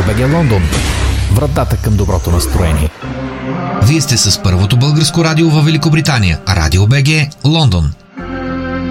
БГ Лондон. Вратата към доброто настроение. Вие сте с първото българско радио във Великобритания. Радио БГ Лондон.